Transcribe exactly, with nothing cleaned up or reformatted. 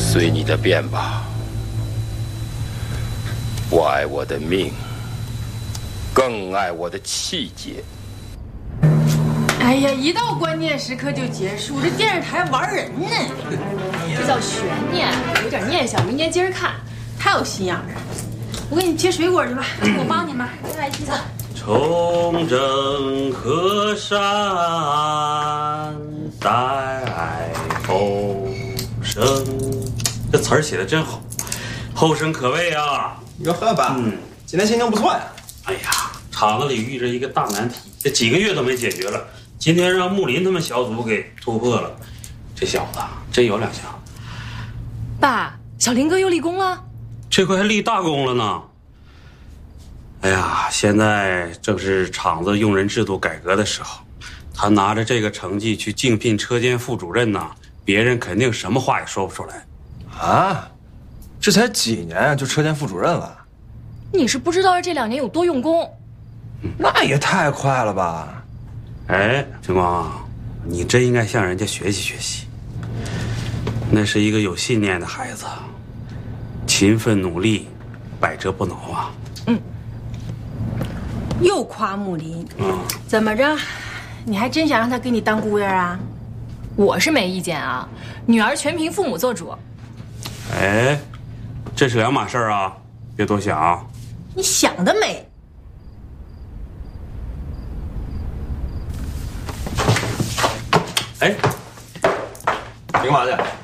随你的便吧。我爱我的命，更爱我的气节。 哎呀，一到关键时刻就结束，这电视台玩人呢。 这叫悬念，有点念想，明年接着看。 太有心眼了。我给你切水果去吧，我帮你吧，来一起走。 重整河山，待后生。这词儿写的真好，后生可畏啊！ 哟呵，爸，嗯，今天心情不错呀。 哎呀，厂子里遇着一个大难题，这几个月都没解决了，今天让木林他们小组给突破了。这小子真有两下。 爸，小林哥又立功了？ 这回还立大功了呢。哎呀，现在正是厂子用人制度改革的时候，他拿着这个成绩去竞聘车间副主任呢，别人肯定什么话也说不出来。 啊，这才几年就车间副主任了？ 你是不知道这两年有多用功。 那也太快了吧！ 哎，晨光，你真应该向人家学习学习。那是一个有信念的孩子，勤奋努力，百折不挠啊。 嗯。又夸木林，嗯，怎么着？你还真想让他给你当姑爷啊？ 我是没意见啊，女儿全凭父母做主。 哎，这是两码事儿啊，别多想。 你想得美！ 哎，你干嘛去？